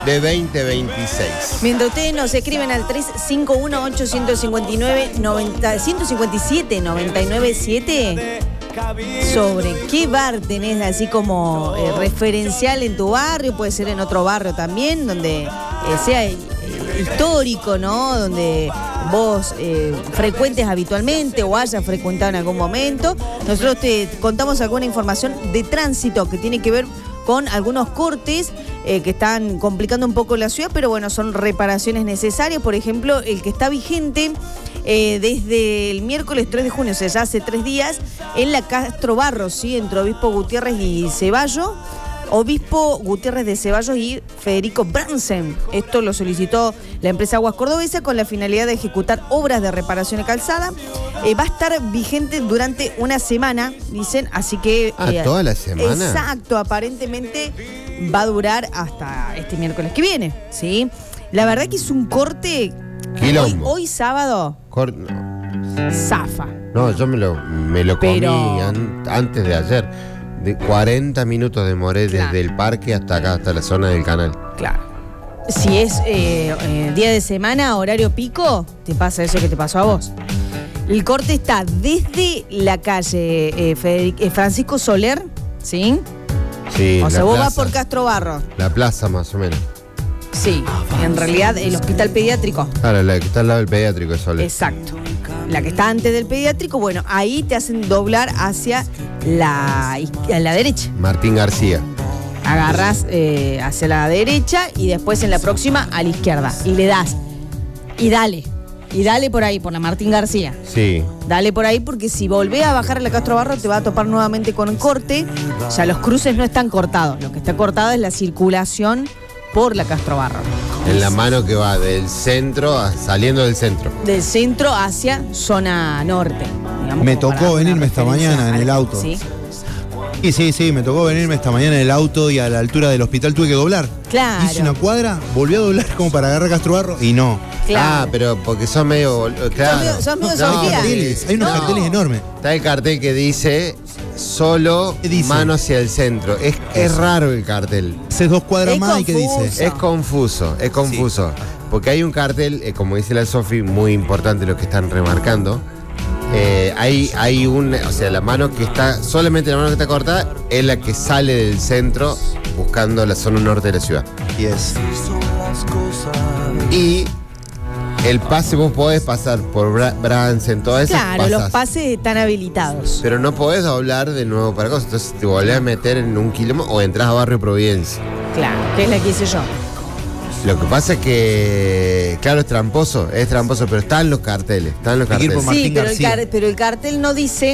de 2026. Mientras ustedes nos escriben al 351-859-157-997 sobre qué bar tenés así como referencial en tu barrio, puede ser en otro barrio también, donde sea histórico, ¿no? Donde vos frecuentes habitualmente o hayas frecuentado en algún momento. Nosotros te contamos alguna información de tránsito que tiene que ver con algunos cortes que están complicando un poco la ciudad, pero bueno, son reparaciones necesarias. Por ejemplo, el que está vigente desde el miércoles 3 de junio, o sea, ya hace 3 días, en la Castro Barros, ¿sí? Entre Obispo Gutiérrez y Ceballos. Obispo Gutiérrez de Ceballos y Federico Bransen. Esto lo solicitó la empresa Aguas Cordobesa con la finalidad de ejecutar obras de reparación de calzada. Va a estar vigente durante una semana, dicen, así que... ¿toda la semana? Exacto, aparentemente va a durar hasta este miércoles que viene, ¿sí? La verdad que es un corte... Hoy sábado... Zafa. No, yo me lo comí antes de ayer. De 40 minutos demoré desde el parque hasta acá, hasta la zona del canal. Claro. Si es día de semana, horario pico, te pasa eso que te pasó a vos. El corte está desde la calle Francisco Soler, ¿sí? Sí. O sea, vos vas por Castro Barros. La plaza, más o menos. Sí, en realidad el hospital pediátrico. Claro, la que está al lado del pediátrico, Soler. Exacto. La que está antes del pediátrico, bueno, ahí te hacen doblar hacia la derecha. Martín García. Agarras hacia la derecha y después en la próxima a la izquierda. Y le das. Y dale. Y dale por ahí, por la Martín García. Sí. Dale por ahí porque si volvés a bajar a la Castro Barros te va a topar nuevamente con un corte. O sea, los cruces no están cortados. Lo que está cortado es la circulación por la Castro Barros. En la mano que va del centro, saliendo del centro. Del centro hacia zona norte. Digamos, me tocó venirme esta mañana en el auto. ¿Sí? Sí, me tocó venirme esta mañana en el auto y a la altura del hospital tuve que doblar. Claro. Hice una cuadra, volví a doblar como para agarrar Castro Barros y no. Claro. Pero porque son medio... Claro. Son medio carteles, hay unos carteles enormes. Está el cartel que dice solo mano hacia el centro. Es raro el cartel. Haces 2 cuadras más y ¿qué dice? Es confuso. Sí. Porque hay un cartel, como dice la Sofi, muy importante lo que están remarcando. Hay o sea, la mano que está, solamente la mano que está cortada es la que sale del centro buscando la zona norte de la ciudad. Yes. Y el pase vos podés pasar por Bransen, todas esas. Claro, los pases están habilitados. Pero no podés doblar de nuevo para cosas. Entonces te volvés a meter en un kilómetro o entras a Barrio Providencia. Claro, que es la que hice yo. Lo que pasa es que, claro, es tramposo, pero están los carteles. Sí, pero el cartel no dice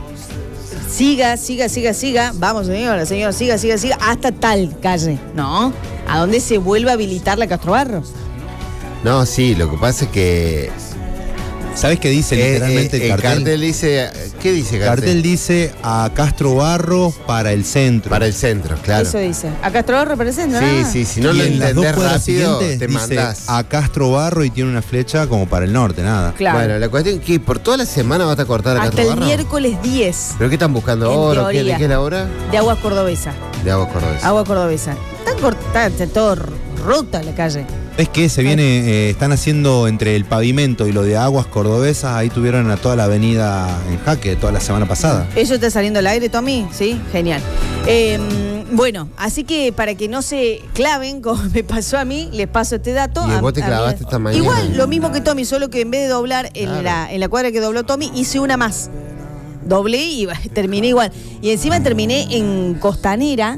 siga, vamos señora, siga, hasta tal calle, ¿no? ¿A dónde se vuelve a habilitar la Castro Barros? No, sí, lo que pasa es que... ¿Sabés qué dice literalmente el cartel? El cartel dice... ¿Qué dice el cartel? El cartel dice a Castro Barros para el centro. Para el centro, claro. Eso dice. ¿A Castro Barros para el centro? Sí, si no lo entendés rápido, te mandás. A Castro Barros y tiene una flecha como para el norte, nada. Claro. Bueno, la cuestión es que por toda la semana vas a cortar a Castro Barros. Hasta el miércoles 10. ¿Pero qué están buscando ahora? ¿De qué es la hora? De Aguas Cordobesa. Agua Cordobesa. Está todo rota la calle. Es que se viene, están haciendo entre el pavimento y lo de Aguas Cordobesas, ahí tuvieron a toda la avenida en jaque toda la semana pasada. ¿Eso está saliendo al aire, Tommy? Sí, genial. Bueno, así que para que no se claven, como me pasó a mí, les paso este dato. Y vos te clavaste esta mañana. Igual, lo mismo que Tommy, solo que en vez de doblar en la cuadra que dobló Tommy, hice una más. Doblé y terminé igual. Y encima terminé en Costanera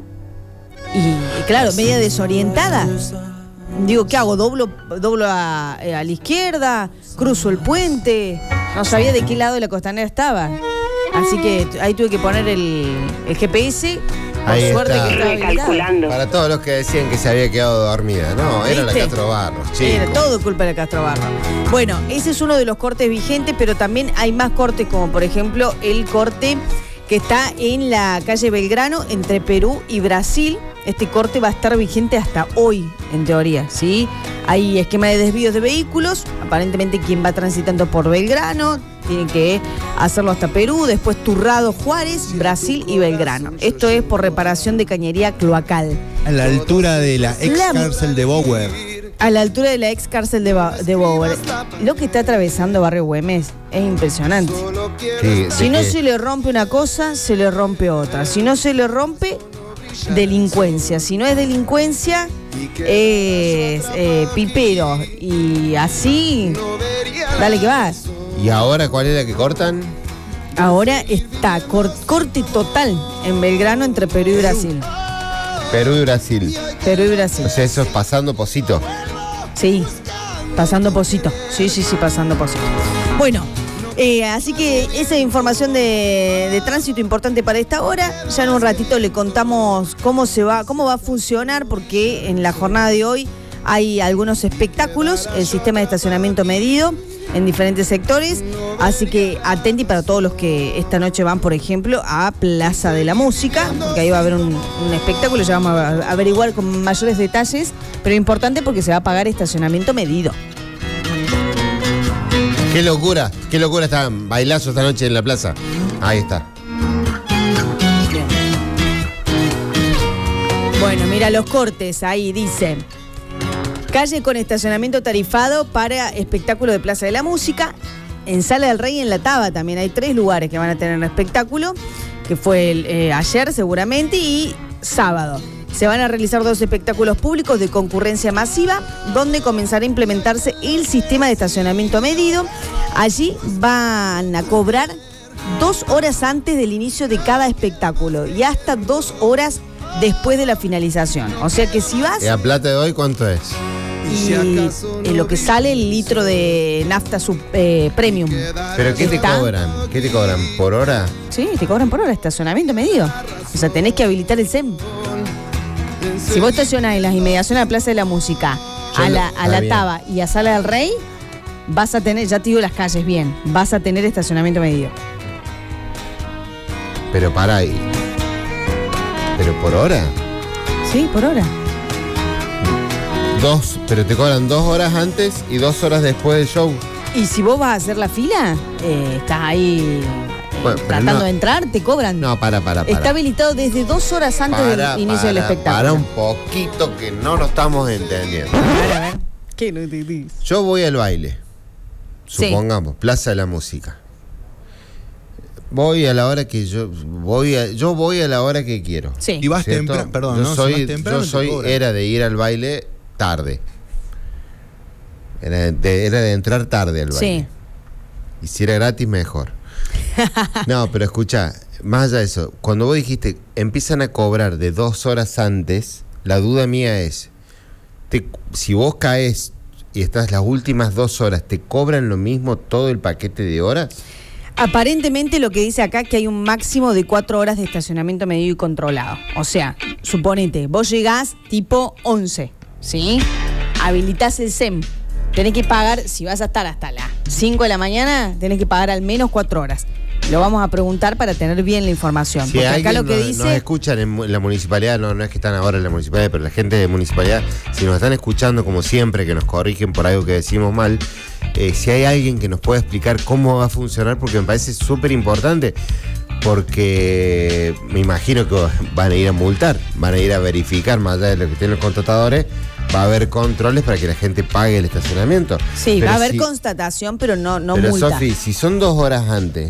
y claro, media desorientada. Digo, ¿qué hago? ¿Doblo a la izquierda? ¿Cruzo el puente? No sabía de qué lado de la Costanera estaba. Así que ahí tuve que poner el GPS. Por suerte que estaba calculando. Para todos los que decían que se había quedado dormida. No, era la Castro Barros, chico. Era todo culpa de la Castro Barros. Bueno, ese es uno de los cortes vigentes, pero también hay más cortes, como por ejemplo el corte que está en la calle Belgrano, entre Perú y Brasil. Este corte va a estar vigente hasta hoy, en teoría, ¿sí? Hay esquema de desvíos de vehículos. Aparentemente quien va transitando por Belgrano tiene que hacerlo hasta Perú, después Turrado, Juárez, Brasil y Belgrano. Esto es por reparación de cañería cloacal. A la altura de la ex cárcel de Bower. A la altura de la ex cárcel de Bower. Lo que está atravesando Barrio Güemes es impresionante. Sí, Si no se le rompe una cosa, se le rompe otra. Si no se le rompe, delincuencia. Si no es delincuencia, es pipero. Y así, dale que vas. ¿Y ahora cuál es la que cortan? Ahora está corte total en Belgrano entre Perú y Brasil. Perú y Brasil. Perú y Brasil. O sea, eso es pasando Pocito. Sí, pasando Pocito. Sí, pasando Pocito. Bueno, así que esa información de tránsito importante para esta hora. Ya en un ratito le contamos cómo va a funcionar, porque en la jornada de hoy hay algunos espectáculos, el sistema de estacionamiento medido en diferentes sectores, así que atenti para todos los que esta noche van, por ejemplo, a Plaza de la Música, porque ahí va a haber un espectáculo, ya vamos a averiguar con mayores detalles, pero importante porque se va a pagar estacionamiento medido. Qué locura están bailazos esta noche en la plaza. Ahí está. Bien. Bueno, mira los cortes, ahí dice: calle con estacionamiento tarifado para espectáculo de Plaza de la Música. En Sala del Rey y en La Taba también hay 3 lugares que van a tener espectáculo, que fue ayer seguramente y sábado. Se van a realizar 2 espectáculos públicos de concurrencia masiva, donde comenzará a implementarse el sistema de estacionamiento medido. Allí van a cobrar 2 horas antes del inicio de cada espectáculo y hasta 2 horas después de la finalización. O sea que si vas... ¿A plata de hoy cuánto es? Y lo que sale el litro de nafta premium. ¿Pero qué te cobran? ¿Qué te cobran? ¿Por hora? Sí, te cobran por hora, estacionamiento medido. O sea, tenés que habilitar el SEM. Si vos estacionás en las inmediaciones de la Plaza de la Música, a la Taba y a Sala del Rey, vas a tener, ya te digo las calles bien, vas a tener estacionamiento medido. Pero para ahí. ¿Pero por hora? Sí, por hora. Pero te cobran 2 horas antes y 2 horas después del show. Y si vos vas a hacer la fila, estás ahí tratando de entrar, te cobran. No, para. Está habilitado desde 2 horas antes del inicio del espectáculo. Para un poquito que no lo estamos entendiendo. A ver. ¿Qué no te dices? Yo voy al baile. Supongamos, Plaza de la Música. Voy a la hora que yo voy a la hora que quiero. Sí. Y vas temprano, perdón, era de ir al baile tarde. Era de entrar tarde al baile. Sí. Y si era gratis, mejor. No, pero escucha, más allá de eso, cuando vos dijiste empiezan a cobrar de 2 horas antes, la duda mía es, si vos caes y estás las últimas 2 horas, ¿te cobran lo mismo todo el paquete de horas? Aparentemente lo que dice acá que hay un máximo de 4 horas de estacionamiento medido y controlado. O sea, suponete, vos llegás tipo 11, ¿sí? Habilitás el SEM. Tenés que pagar, si vas a estar hasta las 5 de la mañana, tenés que pagar al menos 4 horas. Lo vamos a preguntar para tener bien la información. Si porque acá lo que dice... nos escuchan en la municipalidad, no es que están ahora en la municipalidad, pero la gente de municipalidad, si nos están escuchando como siempre, que nos corrigen por algo que decimos mal, si hay alguien que nos pueda explicar cómo va a funcionar, porque me parece súper importante, porque me imagino que van a ir a multar, van a ir a verificar, más allá de lo que tienen los contratadores, va a haber controles para que la gente pague el estacionamiento. Sí, pero va a haber constatación, pero no pero multa. Sofi, si son 2 horas antes,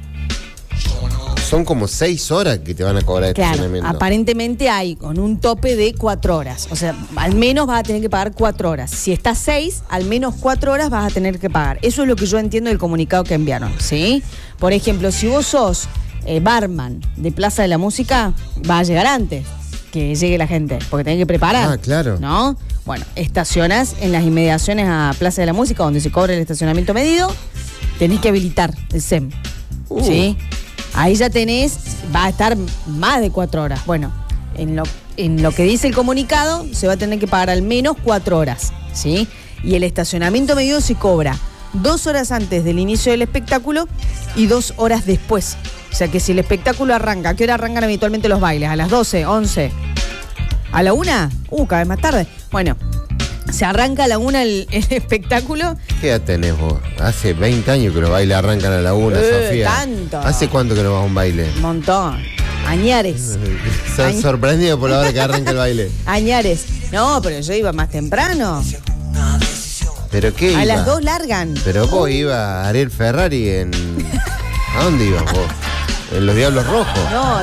son como 6 horas que te van a cobrar Claro, estacionamiento. aparentemente hay con un tope de 4 horas. O sea, al menos vas a tener que pagar 4 horas. Si estás 6, al menos 4 horas vas a tener que pagar. Eso es lo que yo entiendo del comunicado que enviaron, ¿sí? Por ejemplo, si vos sos barman de Plaza de la Música, vas a llegar antes que llegue la gente, porque tenés que preparar. Ah, claro. ¿No? Bueno, estacionás en las inmediaciones a Plaza de la Música, donde se cobra el estacionamiento medido, tenés que habilitar el SEM, ¿sí? Ahí ya va a estar más de 4 horas. Bueno, en lo que dice el comunicado, se va a tener que pagar al menos 4 horas, ¿sí? Y el estacionamiento medido se cobra 2 horas antes del inicio del espectáculo y 2 horas después. O sea que si el espectáculo arranca, ¿a qué hora arrancan habitualmente los bailes? ¿A las 12, 11? ¿A la 1? Cada vez más tarde. Bueno, Se arranca a la 1 el espectáculo. ¿Qué edad tenés vos? Hace 20 años que los bailes arrancan a la 1, Sofía. Tanto. ¿Hace cuánto que no vas a un baile? Un montón. Añares. ¿Estás sorprendido por la hora que arranca el baile? Añares. No, pero yo iba más temprano. ¿Pero qué iba? A las 2 largan. Pero vos ibas a Ariel Ferrari en... ¿A dónde ibas vos? En los Diablos Rojos. No,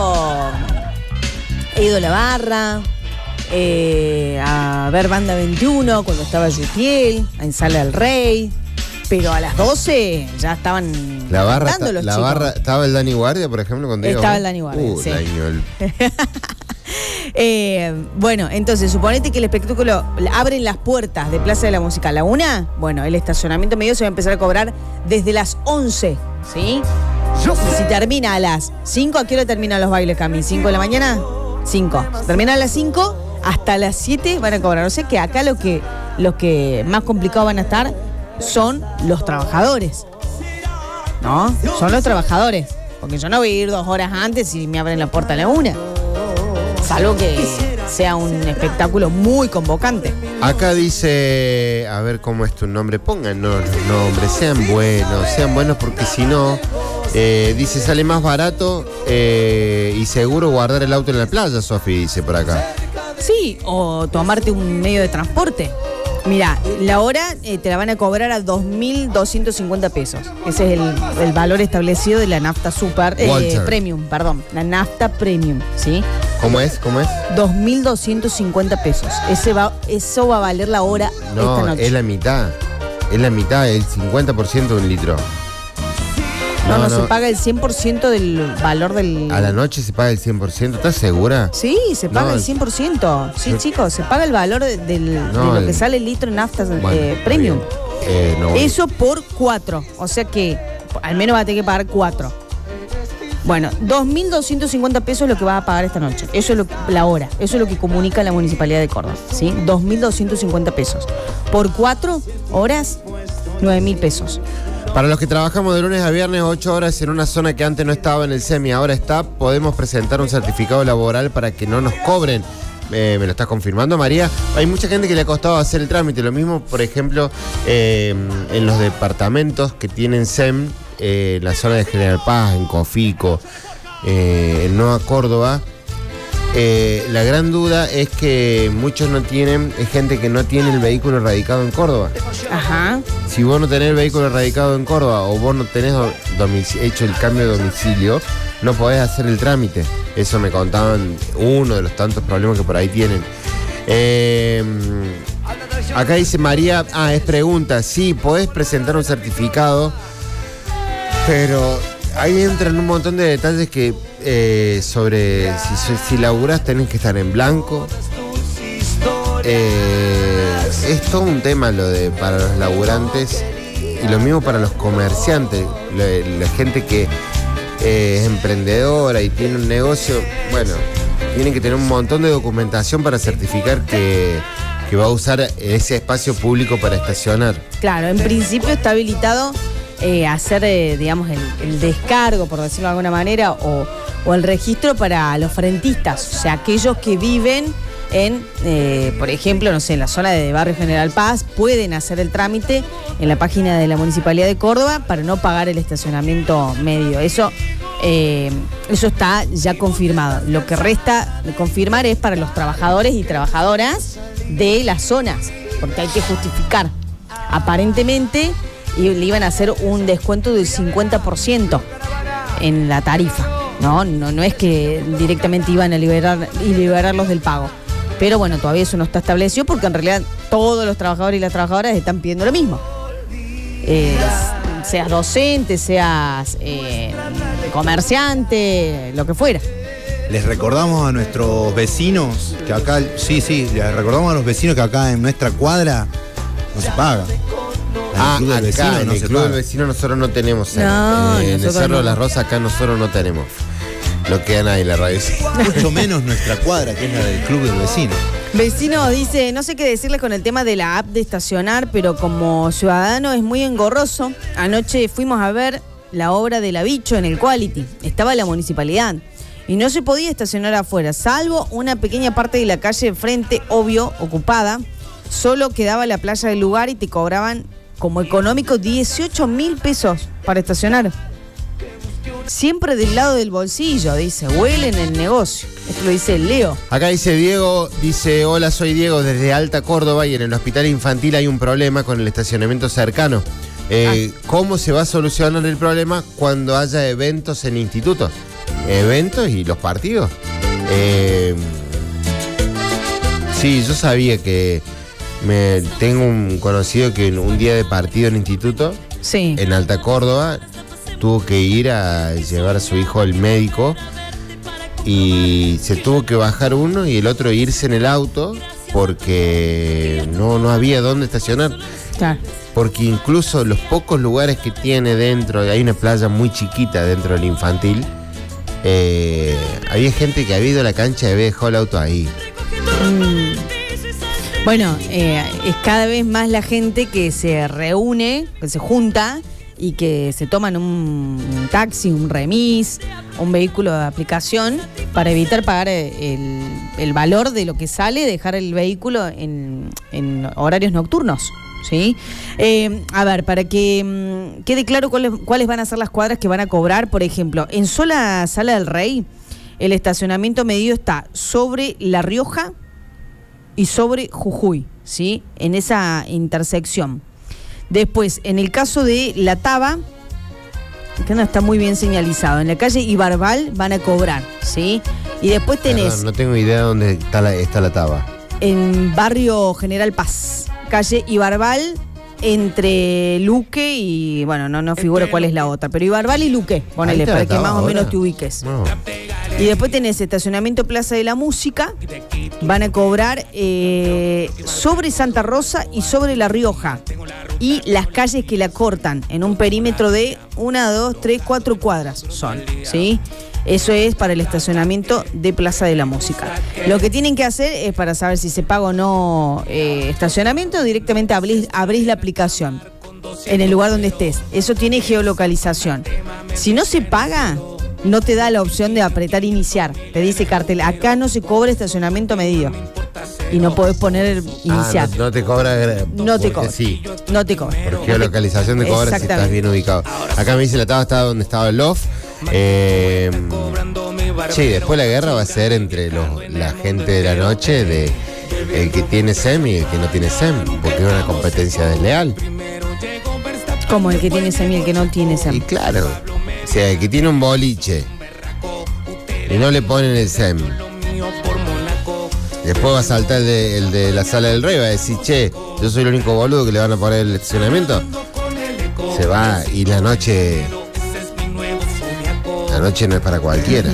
he ido a la barra, a ver Banda 21 cuando estaba Yutiel, en Sala del Rey. Pero a las 12 ya estaban La barra, cantando los la chicos. barra, ¿estaba el Dani Guardia, por ejemplo, cuando Estaba ibas? el Dani Guardia, sí. Daño, Bueno, entonces, suponete que el espectáculo abren las puertas de Plaza de la Música a la 1. Bueno, el estacionamiento medio se va a empezar a cobrar desde las 11, ¿sí? Y si termina a las 5, ¿a qué hora terminan los bailes, Cami? ¿5 de la mañana? 5. Termina a las 5, hasta las 7 van a cobrar. O sea que acá los que más complicados van a estar son los trabajadores. ¿No? Son los trabajadores. Porque yo no voy a ir 2 horas antes y me abren la puerta a la 1. Salvo que sea un espectáculo muy convocante. Acá dice, a ver cómo es tu nombre, pónganos los nombres, sean buenos porque si no, dice sale más barato y seguro guardar el auto en la playa, Sofi, dice por acá. Sí, o tomarte un medio de transporte. Mira, la hora te la van a cobrar a 2.250 pesos. Ese es el valor establecido de la nafta super premium, perdón, la nafta premium, ¿sí? ¿Cómo es? 2.250 pesos. Eso va a valer la hora esta No, noche. es la mitad, el 50% de un litro. No, se paga el 100% del valor del... A la noche se paga el 100%, ¿estás segura? Sí, se paga No, el 100%. Sí, chicos, se paga el valor de lo que sale el litro en nafta premium. No, Eso por 4. O sea que al menos va a tener que pagar 4. Bueno, 2.250 pesos es lo que vas a pagar esta noche. Eso es la hora. Eso es lo que comunica la Municipalidad de Córdoba, ¿sí? 2.250 pesos. Por 4 horas, 9.000 pesos. Para los que trabajamos de lunes a viernes 8 horas en una zona que antes no estaba en el SEMI, ahora está, podemos presentar un certificado laboral para que no nos cobren. ¿Me lo estás confirmando, María? Hay mucha gente que le ha costado hacer el trámite. Lo mismo, por ejemplo, en los departamentos que tienen SEM, la zona de General Paz, en Cofico, en Nueva Córdoba. La gran duda es que muchos no tienen, es gente que no tiene el vehículo radicado en Córdoba. Ajá. Si vos no tenés el vehículo radicado en Córdoba o vos no tenés hecho el cambio de domicilio, no podés hacer el trámite. Eso me contaban uno de los tantos problemas que por ahí tienen. Acá dice María, es pregunta, sí, podés presentar un certificado, pero ahí entran un montón de detalles que sobre si laburás tenés que estar en blanco. Es todo un tema para los laburantes y lo mismo para los comerciantes, la gente que es emprendedora y tiene un negocio. Bueno, tienen que tener un montón de documentación para certificar que va a usar ese espacio público para estacionar. Claro, en principio está habilitado hacer, digamos, el descargo, por decirlo de alguna manera, o el registro para los frentistas, o sea, aquellos que viven en, por ejemplo, no sé, en la zona de Barrio General Paz, pueden hacer el trámite en la página de la Municipalidad de Córdoba para no pagar el estacionamiento medio. Eso está ya confirmado. Lo que resta de confirmar es para los trabajadores y trabajadoras de las zonas, porque hay que justificar. Aparentemente le iban a hacer un descuento del 50% en la tarifa. No es que directamente iban a liberarlos del pago. Pero bueno, todavía eso no está establecido porque en realidad todos los trabajadores y las trabajadoras están pidiendo lo mismo. Seas docente, seas comerciante, lo que fuera. Les recordamos a nuestros vecinos que acá, les recordamos a los vecinos que acá en nuestra cuadra no se paga. En el Club del Vecino nosotros no tenemos. No, en el nosotros Cerro no. de las Rosas acá nosotros no tenemos. Lo queda nadie en la radio. Mucho menos nuestra cuadra, que es la del Club del Vecino. Vecino dice, no sé qué decirle con el tema de la app de estacionar, pero como ciudadano es muy engorroso. Anoche fuimos a ver la obra de La Bicho en el Quality. Estaba la municipalidad y no se podía estacionar afuera, salvo una pequeña parte de la calle de frente, obvio, ocupada. solo quedaba la playa del lugar y te cobraban como económico 18.000 pesos para estacionar. Siempre del lado del bolsillo, dice, huelen el negocio. Esto lo dice Leo. Acá dice Diego, dice, hola, soy Diego desde Alta Córdoba y en el hospital infantil hay un problema con el estacionamiento cercano. ¿Cómo se va a solucionar el problema cuando haya eventos en institutos? Eventos y los partidos. Sí, yo sabía que tengo un conocido que un día de partido en instituto, sí, en Alta Córdoba, tuvo que ir a llevar a su hijo al médico y se tuvo que bajar uno y el otro irse en el auto porque no había dónde estacionar. Claro. Porque incluso los pocos lugares que tiene dentro, hay una playa muy chiquita dentro del infantil, había gente que había ido a la cancha y había dejado el auto ahí. Bueno, es cada vez más la gente que se reúne, que se junta y que se toman un taxi, un remis, un vehículo de aplicación para evitar pagar el valor de lo que sale, dejar el vehículo en horarios nocturnos. ¿Sí? A ver, para que quede claro cuáles van a ser las cuadras que van a cobrar, por ejemplo, en sola Sala del Rey, el estacionamiento medido está sobre La Rioja y sobre Jujuy, ¿sí? En esa intersección. Después, en el caso de La Taba, que no está muy bien señalizado, en la calle Ibarbal van a cobrar, ¿sí? Y después tenés... Perdón, no tengo idea de dónde está la Taba. En barrio General Paz, calle Ibarbal, entre Luque y... Bueno, no figura cuál es la otra, pero Ibarbal y Luque, ponele, para que más o menos te ubiques. No. Y después tenés estacionamiento Plaza de la Música, van a cobrar sobre Santa Rosa y sobre La Rioja. Y las calles que la cortan en un perímetro de 1, 2, 3, 4 cuadras son, ¿sí? Eso es para el estacionamiento de Plaza de la Música. Lo que tienen que hacer es, para saber si se paga o no estacionamiento, directamente abrís la aplicación en el lugar donde estés. Eso tiene geolocalización. Si no se paga, no te da la opción de apretar iniciar. Te dice cartel, acá no se cobra estacionamiento medido. Y no podés poner iniciar. No te cobra. No te cobra. Sí. No te cobra. Por geolocalización te cobra si estás bien ubicado. Acá me dice la Taba está donde estaba el Love. Sí, después la guerra va a ser entre la gente de la noche, de el que tiene SEM y el que no tiene SEM, porque es una competencia desleal. Como el que tiene SEM y el que no tiene SEM. Y claro, o sea, el que tiene un boliche y no le ponen el SEM, después va a saltar el de la Sala del Rey, va a decir, che, yo soy el único boludo que le van a poner el estacionamiento. Se va y la noche no es para cualquiera.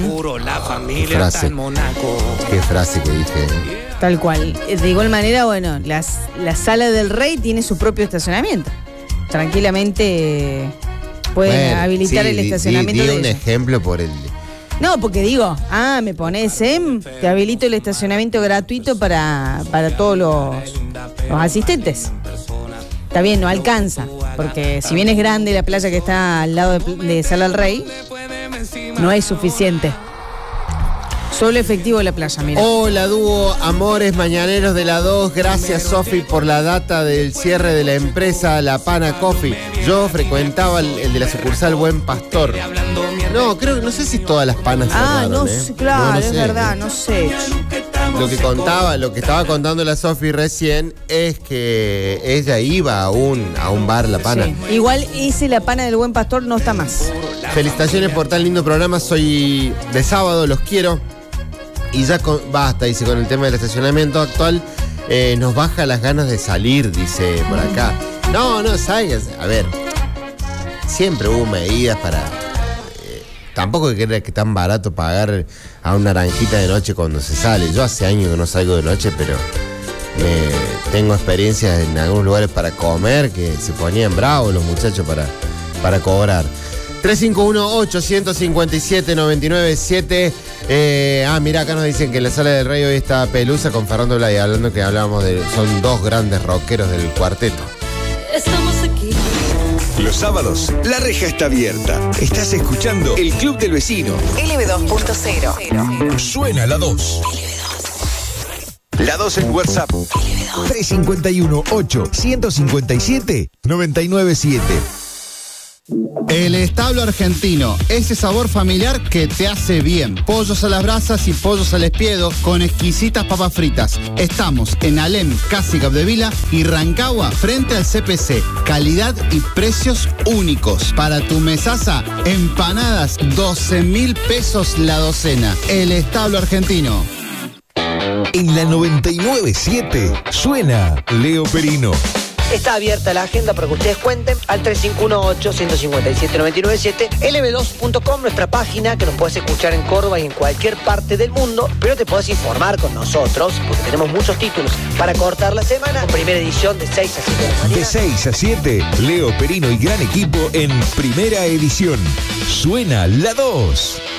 Qué frase que dije. Tal cual. De igual manera, bueno, la Sala del Rey tiene su propio estacionamiento. Tranquilamente pueden habilitar el estacionamiento de un ejemplo por el... No, porque digo, me pones SEM, te habilito el estacionamiento gratuito para todos los asistentes. Está bien, no alcanza, porque si bien es grande la playa que está al lado de Sala del Rey, no es suficiente. Solo efectivo la playa, mira. Hola, dúo Amores Mañaneros de la 2. Gracias, Sofi, por la data del cierre de la empresa La Pana Coffee. Yo frecuentaba el de la sucursal Buen Pastor. No sé si todas las panas cerraron, no sé, claro, no sé. Es verdad, no sé. Lo que estaba contando la Sofi recién es que ella iba a un bar La Pana. Sí. Igual ese La Pana del Buen Pastor no está más. Felicitaciones por tan lindo programa. Soy de sábado, los quiero. Y ya basta, dice, con el tema del estacionamiento actual, nos baja las ganas de salir, dice por acá. No, ¿sabes? A ver, siempre hubo medidas para... tampoco que era que tan barato pagar a una naranjita de noche cuando se sale. Yo hace años que no salgo de noche, pero tengo experiencias en algunos lugares para comer que se ponían bravos los muchachos para cobrar. 351-857-997. Mirá, acá nos dicen que en la Sala del Rey hoy está Pelusa con Fernando Blay, hablando que hablábamos son dos grandes rockeros del cuarteto. Estamos aquí. Los sábados, la reja está abierta. Estás escuchando El Club del Vecino. LB2.0. Suena la 2. La 2 en WhatsApp. 351-8-157-997. El Establo Argentino, ese sabor familiar que te hace bien. Pollos a las brasas y pollos al espiedo con exquisitas papas fritas. Estamos en Alem, casi Capdevila y Rancagua, frente al CPC. Calidad y precios únicos. Para tu mesaza, empanadas, 12.000 pesos la docena. El Establo Argentino. En la 99.7 suena Leo Perino. Está abierta la agenda para que ustedes cuenten al 351-8-157-997, lb2.com, nuestra página que nos puedes escuchar en Córdoba y en cualquier parte del mundo, pero te puedes informar con nosotros porque tenemos muchos títulos para cortar la semana. Con primera edición de 6 a 7 de la mañana. De 6 a 7, Leo Perino y gran equipo en primera edición. Suena la 2.